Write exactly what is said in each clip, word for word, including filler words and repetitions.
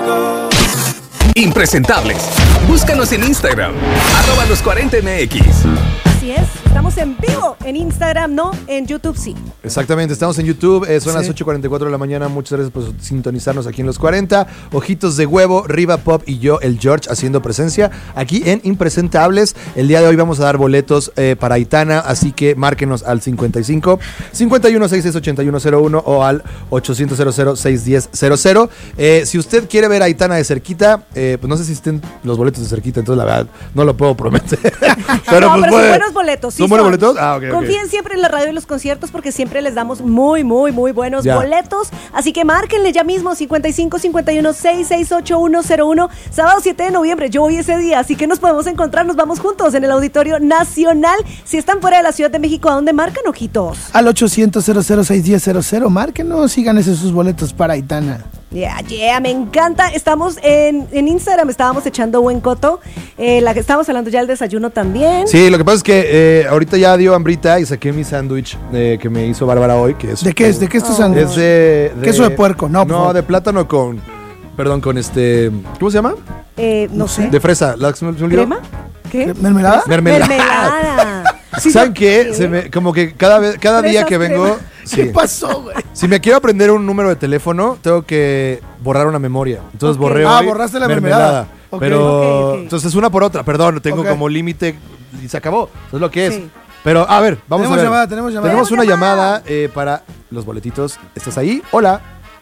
México. Impresentables. Búscanos en Instagram, arroba los cuarenta M X. Así es, estamos en vivo en Instagram, no, en YouTube sí. Exactamente, estamos en YouTube, eh, son Sí. las ocho cuarenta y cuatro de la mañana. Muchas gracias por sintonizarnos aquí en Los cuarenta. Ojitos de Huevo, Riva Pop y yo, el George, haciendo presencia aquí en Impresentables. El día de hoy vamos a dar boletos eh, para Aitana, así que márquenos al cincuenta y cinco, cincuenta y uno, sesenta y seis, ochenta y uno cero uno o al ochocientos, cero cero, seiscientos diez, cero cero. Eh, si usted quiere ver a Aitana de cerquita, eh, pues no sé si estén los boletos de cerquita, entonces la verdad no lo puedo prometer. Pero, no, pues pero puede- son buenos boletos. sí ¿Son buenos boletos? Ah, ok, ok. Confíen siempre en la radio y los conciertos porque siempre les damos muy, muy, muy buenos Ya. boletos. Así que márquenle ya mismo cincuenta y cinco, cincuenta y uno, sesenta y seis, ochenta y uno cero uno. Sábado siete de noviembre, yo voy ese día, así que nos podemos encontrar, nos vamos juntos en el Auditorio Nacional. Si están fuera de la Ciudad de México, ¿a dónde marcan, ojitos? Al ochocientos, cero cero, seis diez, cero cero. Márquenos y gánense sus boletos para Aitana. Yeah, yeah, me encanta. Estamos en, en Instagram, estábamos echando buen coto. Eh, la que estábamos hablando ya del desayuno también. Sí, lo que pasa es que eh, ahorita ya dio hambrita y saqué mi sándwich eh, que me hizo Bárbara hoy. Que es, ¿De qué es? ¿De qué es tu sándwich? Es de, de- Queso de puerco, no, por No, favor. de plátano con. Perdón, con este. ¿Cómo se llama? Eh, no sé. De fresa. ¿La, se me olvidó? ¿Crema? ¿Qué? ¿Mermelada? Mermelada. Mermelada. Sí, ¿Saben no- qué? Se me, como que cada vez, cada día Fresas, que vengo. crema. sí. ¿Qué pasó, güey? Si me quiero aprender un número de teléfono, tengo que borrar una memoria. Entonces Ok. borré Ah, hoy borraste la mermelada. Ok. Pero Ok, ok. entonces una por otra, perdón, tengo Ok. como límite y se acabó. Eso es lo que es. Sí. Pero a ver, vamos Tenemos a ver. llamada, tenemos llamada. Tenemos una Tenemos llamada. llamada eh, para los boletitos. ¿Estás ahí? Hola.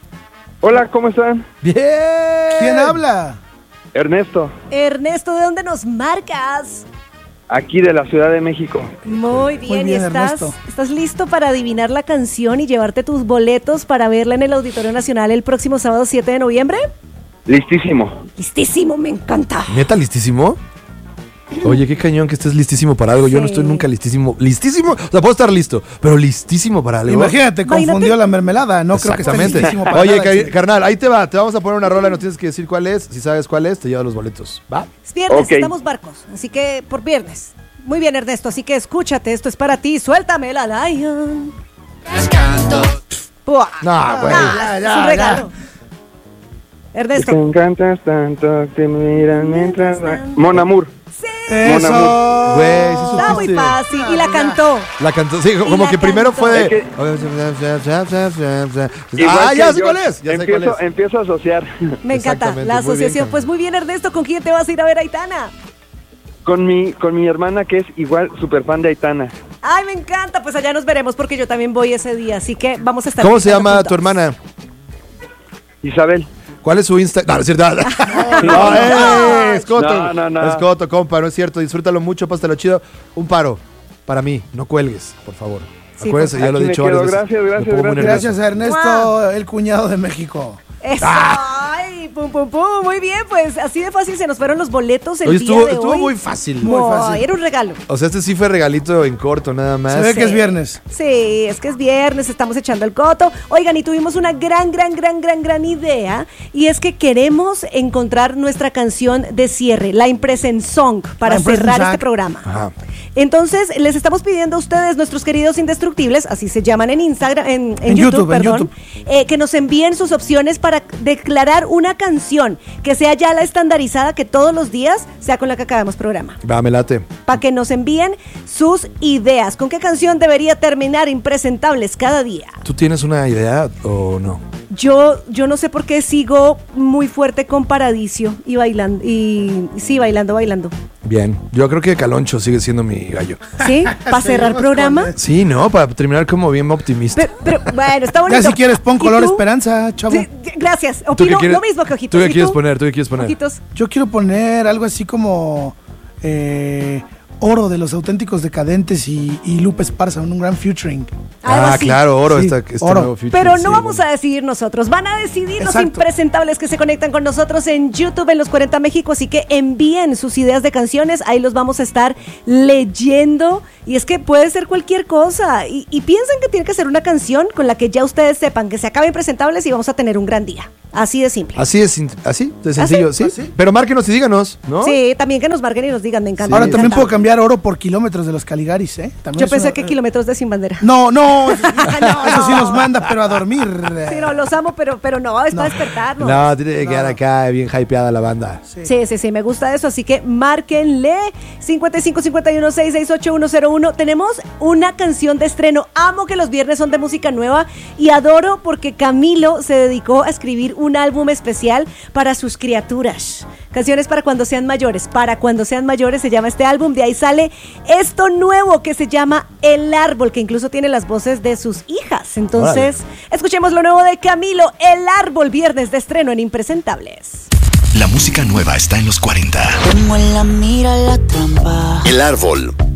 Hola, ¿cómo están? Bien. ¿Quién habla? Ernesto, Ernesto, ¿de dónde nos marcas? aquí de la Ciudad de México. Muy bien, bien, ¿y estás, Ernesto. estás listo para adivinar la canción y llevarte tus boletos para verla en el Auditorio Nacional el próximo sábado siete de noviembre? Listísimo. Listísimo, me encanta. ¿Neta listísimo? Oye, qué cañón que estés listísimo para algo. Yo no Sí. estoy nunca listísimo. ¿Listísimo? O sea, puedo estar listo, pero listísimo para algo. Imagínate, Imagínate. confundió la mermelada. No creo que esté Exactamente. listísimo para Oye, nada, car- chico. carnal, ahí te va. Te vamos a poner una rola y nos tienes que decir cuál es. Si sabes cuál es, te lleva los boletos. ¿Va? Es viernes, Ok. estamos barcos, así que por viernes. Muy bien, Ernesto, así que escúchate, esto es para ti. Suéltame la Lion. Puah. No, güey. Ah, ya, es un ya, regalo. Te Ernesto. encantas tanto, te miran mientras... va- Mon Amour. Sí. Eso. Güey, sí Está muy supiste. fácil. Y la cantó. La cantó, sí, como la que primero cantó. fue de. Es que- Igual ah, que ya sé yo, cuál es. Ya sé empiezo, cuál es. empiezo a asociar Me encanta Exactamente, la muy bien, asociación. Carmen. Pues muy bien, Ernesto, ¿con quién te vas a ir a ver, Aitana? con mi, con mi hermana que es igual súper fan de Aitana. Ay, me encanta. Pues allá nos veremos porque yo también voy ese día, así que vamos a estar. ¿Cómo se gritando llama juntos. tu hermana? Isabel. ¿Cuál es su Insta? No, no es cierto. No, no, eh, es Coto. No, no, no. Es Coto, compa, no es cierto. Disfrútalo mucho, pásalo chido. Un paro para mí. No cuelgues, por favor. Sí, Acuérdense, por ya lo he favor. dicho Aquí me varias quedo. veces. Gracias, Me gracias, pongo muy gracias. nervioso. Gracias a Ernesto, el cuñado de México. Eso. Ay, pum, pum, pum. Muy bien, pues así de fácil se nos fueron los boletos el Oye, día estuvo, de estuvo hoy. muy fácil. Muy No, fácil. era un regalo. O sea, este sí fue regalito en corto, nada más. Se ve Sí. que es viernes. Sí, es que es viernes, estamos echando el coto. Oigan, y tuvimos una gran, gran, gran, gran, gran idea. Y es que queremos encontrar nuestra canción de cierre, la Impresen Song, para La Impresen cerrar Song. este programa. Ajá. Entonces, les estamos pidiendo a ustedes, nuestros queridos indestructibles, así se llaman en Instagram, en, en En YouTube, YouTube, en perdón, YouTube. eh, que nos envíen sus opciones para declarar una canción que sea ya la estandarizada, que todos los días sea con la que acabamos programa. Va, me late. Para que nos envíen sus ideas. ¿Con qué canción debería terminar Impresentables cada día? ¿Tú tienes una idea o no? Yo, yo no sé por qué sigo muy fuerte con Paradiso y bailando. Y sí, bailando, bailando. Bien. Yo creo que Caloncho sigue siendo mi gallo. ¿Sí? ¿Para cerrar Seguimos programa? con eso. Sí, ¿no? Para terminar como bien optimista. Pero, pero, bueno, está bonito. Ya si quieres pon ¿Y color tú? esperanza, chavo. Sí, gracias. ¿Tú qué Opino quieres- lo mismo que Ojitos. ¿Tú qué ¿Y quieres poner? ¿Tú qué quieres poner? Ojitos. Yo quiero poner algo así como eh, Oro de los Auténticos Decadentes y, y Lupe Esparza, un gran featuring. Algo Ah, así. claro, oro. Sí, Esta, este oro. nuevo feature, Pero sí, no vamos bueno. a decidir nosotros, van a decidir los Exacto. impresentables que se conectan con nosotros en YouTube en Los cuarenta México, así que envíen sus ideas de canciones, ahí los vamos a estar leyendo, y es que puede ser cualquier cosa, y, y piensen que tiene que ser una canción con la que ya ustedes sepan que se acabe Impresentables y vamos a tener un gran día, así de simple. Así es, así de sencillo, ¿Así? sí. Pero márquenos y díganos, ¿no? Sí, también que nos marquen y nos digan, me encanta. Ahora me también encanta. puedo cambiar pelear oro por kilómetros de los Caligaris, ¿eh? También Yo es pensé una- que kilómetros de Sin Bandera. No, no, eso sí, No, eso sí no. nos manda, pero a dormir. Sí, no, los amo, pero, pero no, es para despertarnos. No, tiene que quedar No. acá bien hypeada la banda. Sí, sí, sí, me gusta eso, así que márquenle cincuenta y cinco cincuenta y uno sesenta y seis ochenta y uno cero uno. Tenemos una canción de estreno. Amo que los viernes son de música nueva y adoro porque Camilo se dedicó a escribir un álbum especial para sus criaturas. Canciones para cuando sean mayores. Para cuando sean mayores se llama este álbum. De ahí sale esto nuevo que se llama El Árbol, que incluso tiene las voces de sus hijas. Entonces, escuchemos lo nuevo de Camilo, El Árbol, viernes de estreno en Impresentables. La música nueva está en los cuarenta. Tengo en la mira la trampa. El Árbol.